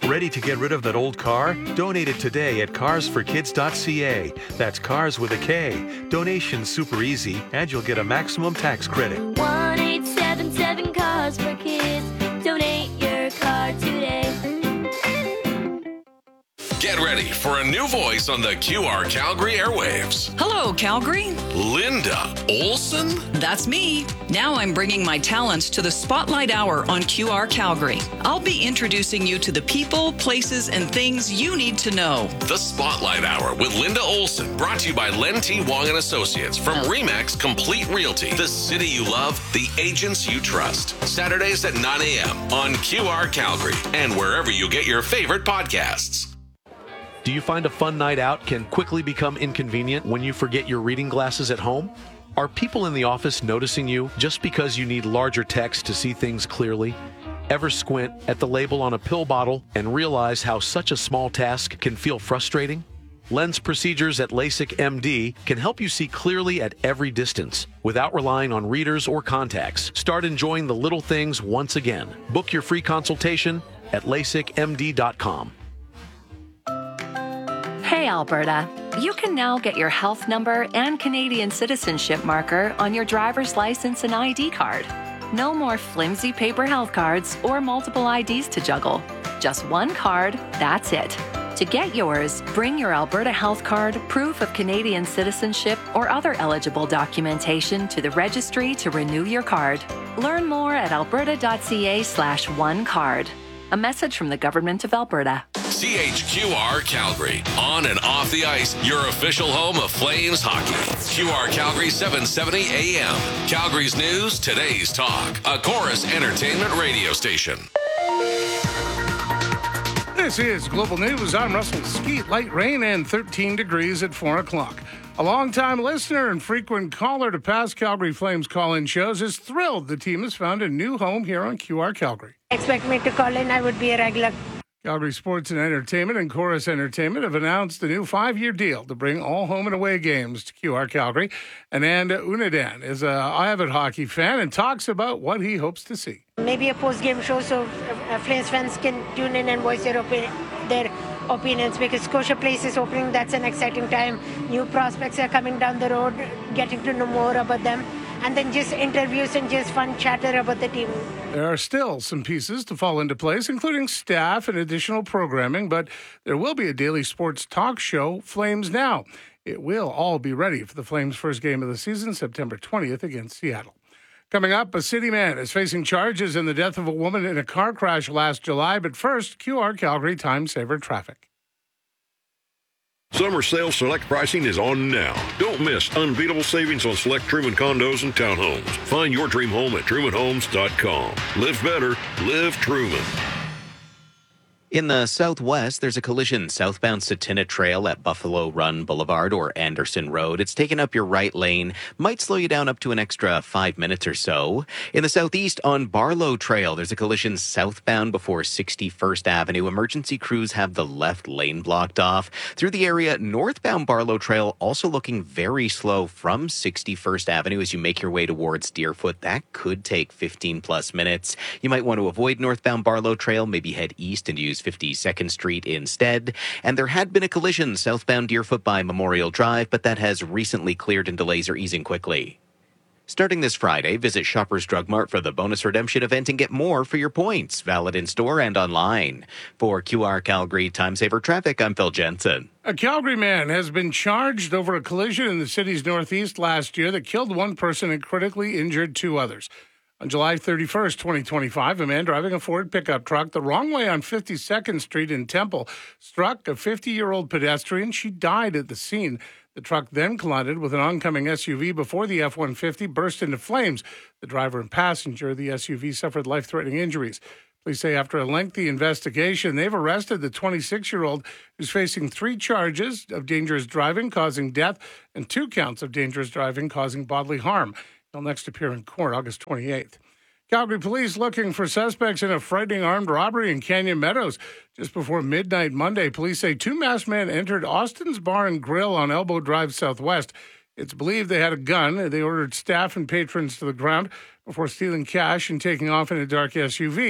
Ready to get rid of that old car? Donate it today at carsforkids.ca. That's cars with a K. Donation's super easy, and you'll get a maximum tax credit. 1-877 Cars for Kids. Donate your car today. Get ready for a new voice on the QR Calgary airwaves. Hello, Calgary. Linda Olson? That's me. Now I'm bringing my talents to the Spotlight Hour on QR Calgary. I'll be introducing you to the people, places, and things you need to know. The Spotlight Hour with Linda Olson, brought to you by Len T. Wong and Associates from Remax Complete Realty. The city you love, the agents you trust. Saturdays at 9 a.m. on QR Calgary and wherever you get your favorite podcasts. Do you find a fun night out can quickly become inconvenient when you forget your reading glasses at home? Are people in the office noticing you just because you need larger text to see things clearly? Ever squint at the label on a pill bottle and realize how such a small task can feel frustrating? Lens procedures at LASIK MD can help you see clearly at every distance without relying on readers or contacts. Start enjoying the little things once again. Book your free consultation at LASIKMD.com. Hey, Alberta. You can now get your health number and Canadian citizenship marker on your driver's license and ID card. No more flimsy paper health cards or multiple IDs to juggle. Just one card, that's it. To get yours, bring your Alberta Health Card, proof of Canadian citizenship, or other eligible documentation to the registry to renew your card. Learn more at alberta.ca/onecard. A message from the Government of Alberta. CHQR Calgary. On and off the ice, your official home of Flames hockey. QR Calgary 770 AM. Calgary's news, today's talk. A Chorus Entertainment radio station. This is Global News. I'm Russell Skeet. Light rain and 13 degrees at 4 o'clock. A longtime listener and frequent caller to past Calgary Flames call-in shows is thrilled the team has found a new home here on QR Calgary. Expect me to call in, I would be a regular. Calgary Sports and Entertainment and Chorus Entertainment have announced a new 5-year deal to bring all home and away games to QR Calgary. Anand Unadan is an avid hockey fan and talks about what he hopes to see. Maybe a post-game show so Flames fans can tune in and voice their opinions, because Scotia Place is opening. That's an exciting time. New prospects are coming down the road, getting to know more about them. And then just interviews and just fun chatter about the team. There are still some pieces to fall into place, including staff and additional programming, but there will be a daily sports talk show, Flames Now. It will all be ready for the Flames' first game of the season, September 20th against Seattle. Coming up, a city man is facing charges in the death of a woman in a car crash last July, but first, QR Calgary Time Saver Traffic. Summer sale select pricing is on now. Don't miss unbeatable savings on select Truman condos and townhomes. Find your dream home at trumanhomes.com. Live better, live Truman. In the southwest, there's a collision southbound Satina Trail at Buffalo Run Boulevard or Anderson Road. It's taken up your right lane, might slow you down up to an extra 5 minutes or so. In the southeast on Barlow Trail, there's a collision southbound before 61st Avenue. Emergency crews have the left lane blocked off. Through the area, northbound Barlow Trail also looking very slow from 61st Avenue as you make your way towards Deerfoot. That could take 15 plus minutes. You might want to avoid northbound Barlow Trail, maybe head east and use 52nd Street instead. And there had been a collision southbound Deerfoot by Memorial Drive, but that has recently cleared and delays are easing quickly. Starting this Friday, visit Shoppers Drug Mart for the bonus redemption event and get more for your points, valid in store and online. For QR Calgary Time Saver Traffic, I'm Phil Jensen. A Calgary man has been charged over a collision in the city's northeast last year that killed one person and critically injured 2 others. On July 31st, 2025, a man driving a Ford pickup truck the wrong way on 52nd Street in Temple struck a 50-year-old pedestrian. She died at the scene. The truck then collided with an oncoming SUV before the F-150 burst into flames. The driver and passenger of the SUV suffered life-threatening injuries. Police say after a lengthy investigation, they've arrested the 26-year-old who's facing 3 charges of dangerous driving causing death and 2 counts of dangerous driving causing bodily harm. He'll next appear in court August 28th. Calgary police looking for suspects in a frightening armed robbery in Canyon Meadows. Just before midnight Monday, police say 2 masked men entered Austin's Bar and Grill on Elbow Drive Southwest. It's believed they had a gun. They ordered staff and patrons to the ground before stealing cash and taking off in a dark SUV.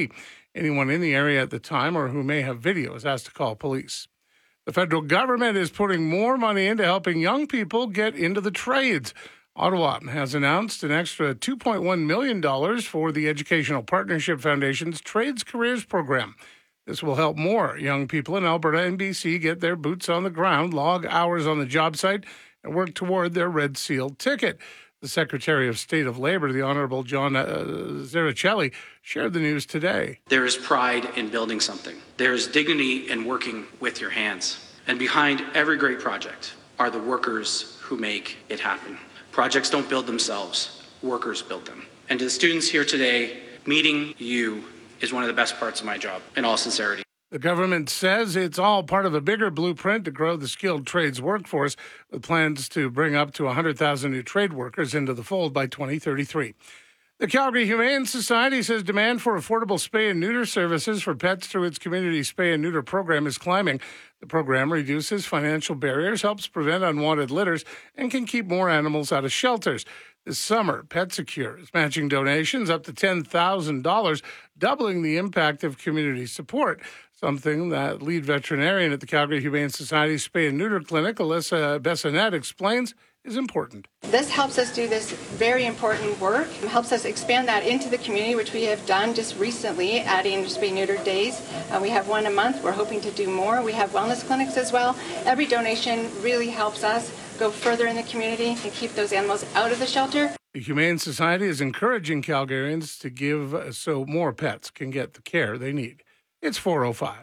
Anyone in the area at the time or who may have video is asked to call police. The federal government is putting more money into helping young people get into the trades. Ottawa has announced an extra $2.1 million for the Educational Partnership Foundation's Trades Careers Program. This will help more young people in Alberta and BC get their boots on the ground, log hours on the job site, and work toward their Red Seal ticket. The Secretary of State of Labor, the Honourable John Zericelli, shared the news today. There is pride in building something. There is dignity in working with your hands. And behind every great project are the workers who make it happen. Projects don't build themselves. Workers build them. And to the students here today, meeting you is one of the best parts of my job, in all sincerity. The government says it's all part of a bigger blueprint to grow the skilled trades workforce, with plans to bring up to 100,000 new trade workers into the fold by 2033. The Calgary Humane Society says demand for affordable spay and neuter services for pets through its community spay and neuter program is climbing. The program reduces financial barriers, helps prevent unwanted litters, and can keep more animals out of shelters. This summer, PetSecure is matching donations up to $10,000, doubling the impact of community support, something that lead veterinarian at the Calgary Humane Society Spay and Neuter Clinic, Alyssa Bessonette, explains is important. This helps us do this very important work. It helps us expand that into the community, which we have done just recently, adding spay neuter days. We have one a month. We're hoping to do more. We have wellness clinics as well. Every donation really helps us go further in the community and keep those animals out of the shelter. The Humane Society is encouraging Calgarians to give so more pets can get the care they need. It's 4:05.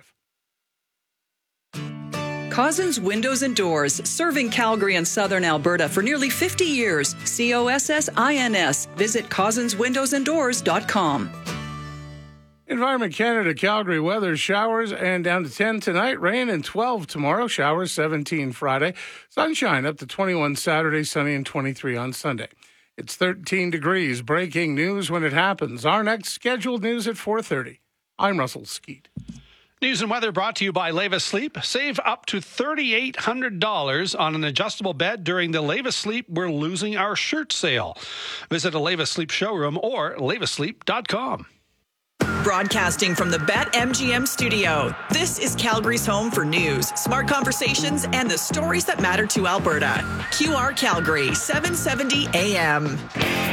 Cozzens Windows and Doors, serving Calgary and Southern Alberta for nearly 50 years. COSSINS. Visit CozzensWindowsandDoors.com. Environment Canada, Calgary weather, showers and down to 10 tonight, rain and 12 tomorrow, showers 17 Friday, sunshine up to 21 Saturday, sunny and 23 on Sunday. It's 13 degrees. Breaking news when it happens. Our next scheduled news at 4:30. I'm Russell Skeet. News and weather brought to you by Leva Sleep. Save up to $3,800 on an adjustable bed during the Leva Sleep We're Losing Our Shirt sale. Visit a Leva Sleep showroom or levasleep.com. Broadcasting from the BetMGM studio, this is Calgary's home for news, smart conversations, and the stories that matter to Alberta. QR Calgary, 770 AM.